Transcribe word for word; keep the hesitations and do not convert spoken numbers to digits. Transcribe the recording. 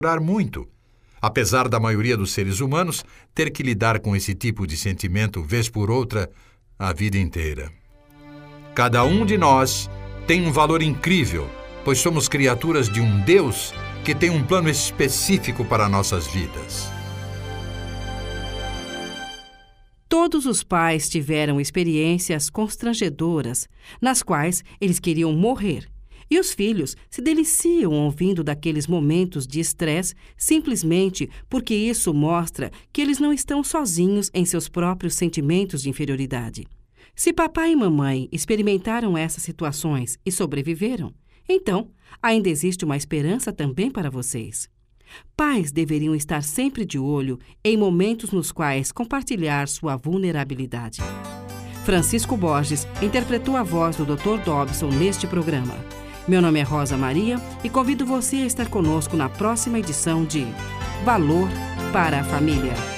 muito, apesar da maioria dos seres humanos ter que lidar com esse tipo de sentimento vez por outra a vida inteira. Cada um de nós tem um valor incrível, pois somos criaturas de um Deus que tem um plano específico para nossas vidas. Todos os pais tiveram experiências constrangedoras, nas quais eles queriam morrer. E os filhos se deliciam ouvindo daqueles momentos de estresse simplesmente porque isso mostra que eles não estão sozinhos em seus próprios sentimentos de inferioridade. Se papai e mamãe experimentaram essas situações e sobreviveram, então ainda existe uma esperança também para vocês. Pais deveriam estar sempre de olho em momentos nos quais compartilhar sua vulnerabilidade. Francisco Borges interpretou a voz do doutor Dobson neste programa. Meu nome é Rosa Maria e convido você a estar conosco na próxima edição de Valor para a Família.